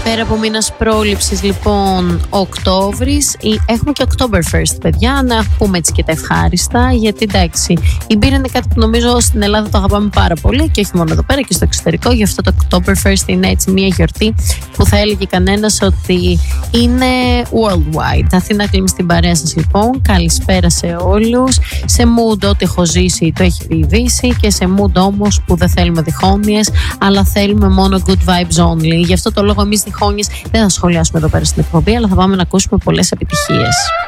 Πέρα από μήνας πρόληψης, λοιπόν, Οκτώβρης, έχουμε και Oktoberfest, παιδιά, να πούμε έτσι και τα ευχάριστα, γιατί εντάξει, η μπύρα είναι κάτι που νομίζω στην Ελλάδα το αγαπάμε πάρα πολύ και όχι μόνο εδώ πέρα και στο εξωτερικό. Γι' αυτό το Oktoberfest είναι έτσι μια γιορτή που θα έλεγε κανένας ότι είναι worldwide. Αθήνα κλείνει στην παρέα σας, λοιπόν. Καλησπέρα σε όλους. Σε mood ό,τι έχω ζήσει το έχει διειδήσει και σε mood όμως που δεν θέλουμε διχόνοιες, αλλά θέλουμε μόνο good vibes only. Γι' αυτό το λόγο εμείς διχόνοιες δεν θα σχολιάσουμε εδώ πέρα στην εκπομπή, αλλά θα πάμε να ακούσουμε πολλές επιτυχίες.